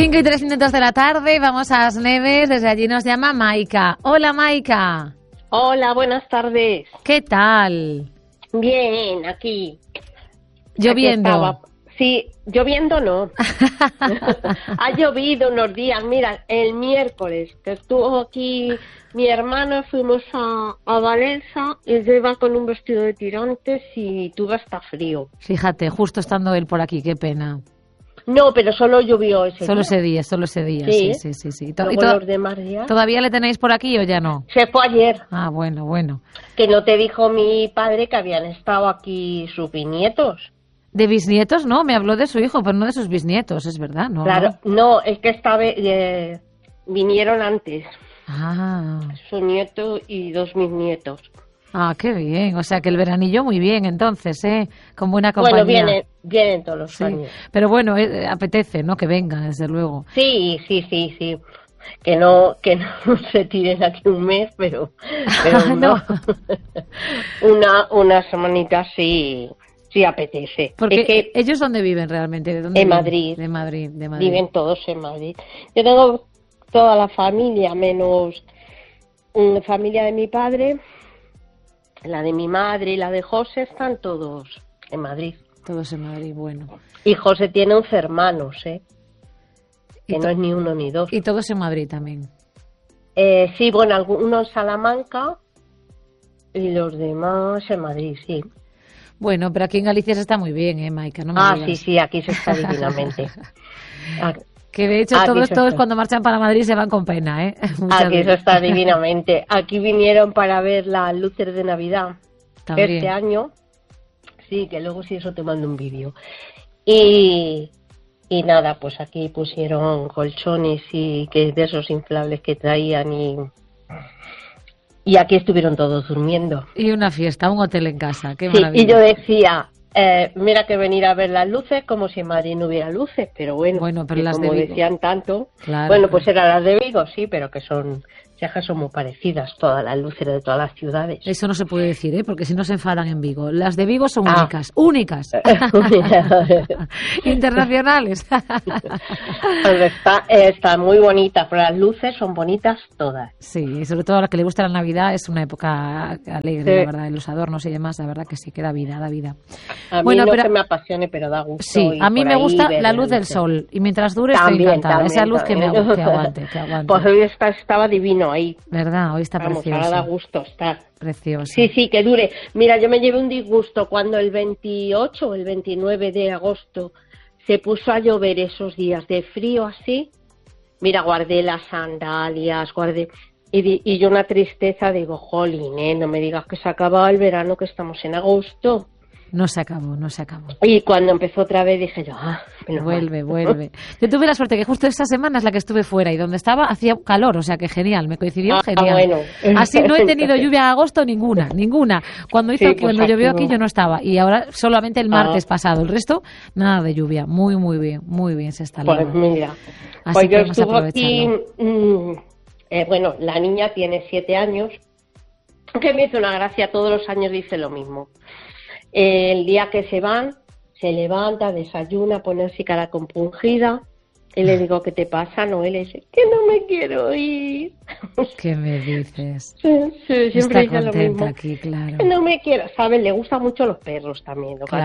5:03 de la tarde, vamos a Asneves, desde allí nos llama Maika. Hola, Maika. Hola, buenas tardes. ¿Qué tal? Bien, aquí. ¿Lloviendo? Sí, lloviendo no. Ha llovido unos días. Mira, el miércoles que estuvo aquí mi hermano, fuimos a Valencia y yo iba con un vestido de tirantes y tuve hasta frío. Fíjate, justo estando él por aquí, qué pena. No, pero solo llovió ese Solo día. ese día, Sí. sí. Luego los demás días. ¿Todavía le tenéis por aquí o ya no? Se fue ayer. Ah, bueno. Que no te dijo mi padre que habían estado aquí sus bisnietos. ¿De bisnietos? No, me habló de su hijo, pero no de sus bisnietos, es verdad, ¿no? Claro, no, es que vinieron antes. Ah. Su nieto y 2 mis nietos. Ah, qué bien. O sea, que el veranillo muy bien, entonces, ¿eh? Con buena compañía. Bueno, vienen todos los años. Pero bueno, apetece, ¿no? Que vengan, desde luego. Sí. Que no se tiren aquí un mes, pero No. Unas semanitas sí apetece. Porque es que ¿ellos dónde viven realmente? ¿De dónde en viven? Madrid. De Madrid. Viven todos en Madrid. Yo tengo toda la familia, menos una familia de mi padre, la de mi madre y la de José, están todos en Madrid. Todos en Madrid, bueno. Y José tiene 11 hermanos, que no es ni uno ni dos. Y todos en Madrid también. Sí, bueno, algunos en Salamanca y los demás en Madrid, sí. Bueno, pero aquí en Galicia se está muy bien, Maika, no me digas. Sí, aquí se está divinamente. Que de hecho todos cuando marchan para Madrid se van con pena, ¿eh? Aquí se está divinamente. Aquí vinieron para ver las luces de Navidad también. Este año. Sí, que luego sí eso te mando un vídeo. Y nada, pues aquí pusieron colchones y que de esos inflables que traían y aquí estuvieron todos durmiendo. Y una fiesta, un hotel en casa, qué sí, maravilla. Y yo decía, mira que venir a ver las luces como si en Madrid no hubiera luces, pero bueno pero las como de Vigo decían tanto, claro, pues eran las de Vigo, sí, pero que son muy parecidas todas las luces de todas las ciudades. Eso no se puede decir, porque si no se enfadan en Vigo. Las de Vigo son únicas. Internacionales. Está muy bonita, pero las luces son bonitas todas. Sí, y sobre todo a la que le gusta la Navidad es una época alegre, sí. La verdad, y los adornos y demás, la verdad que sí, que da vida. A mí no que me apasione, pero da gusto. Sí, a mí me gusta la luz del sol, y mientras dure estoy encantada. Esa luz que aguante. Pues hoy estaba divino ahí. ¿Verdad? Hoy está precioso. Ahora da gusto estar. Precioso. Sí, que dure. Mira, yo me llevé un disgusto cuando el 28 o el 29 de agosto se puso a llover esos días de frío así. Mira, guardé las sandalias, y yo una tristeza, digo, jolín, no me digas que se acaba el verano, que estamos en agosto. No se acabó. Y cuando empezó otra vez dije yo, vuelve. Yo tuve la suerte que justo esa semana es la que estuve fuera y donde estaba hacía calor, o sea que genial, me coincidió genial. Bueno. Así no he tenido lluvia en agosto ninguna. Cuando llovió aquí yo no estaba y ahora solamente el martes pasado, el resto nada de lluvia. Muy bien se está liando. Pues mira, así yo estuve aquí, la niña tiene 7 años, que me hizo una gracia, todos los años dice lo mismo. El día que se van, se levanta, desayuna, pone así cara compungida. Y le digo, ¿qué te pasa, Noel? Y dice, que no me quiero ir. ¿Qué me dices? Sí, siempre está dice contenta lo mismo. aquí, claro. Que no me quiero. ¿Sabes? Le gustan mucho los perros también. Claro.